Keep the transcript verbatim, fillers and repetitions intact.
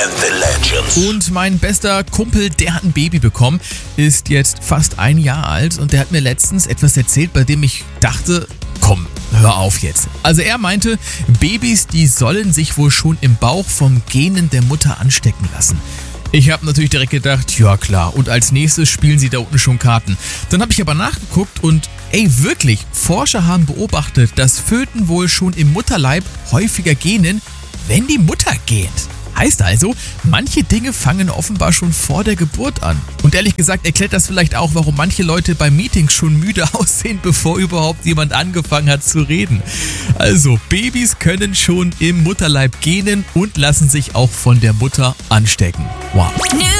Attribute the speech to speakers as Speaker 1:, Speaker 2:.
Speaker 1: and the Legends.
Speaker 2: Und mein bester Kumpel, der hat ein Baby bekommen, ist jetzt fast ein Jahr alt und der hat mir letztens etwas erzählt, bei dem ich dachte, komm, hör auf jetzt. Also er meinte, Babys, die sollen sich wohl schon im Bauch vom Genen der Mutter anstecken lassen. Ich habe natürlich direkt gedacht, ja klar, und als nächstes spielen sie da unten schon Karten. Dann habe ich aber nachgeguckt und ey, wirklich, Forscher haben beobachtet, dass Föten wohl schon im Mutterleib häufiger gähnen, wenn die Mutter gähnt. Heißt also, manche Dinge fangen offenbar schon vor der Geburt an. Und ehrlich gesagt erklärt das vielleicht auch, warum manche Leute bei Meetings schon müde aussehen, bevor überhaupt jemand angefangen hat zu reden. Also, Babys können schon im Mutterleib gähnen und lassen sich auch von der Mutter anstecken. Wow.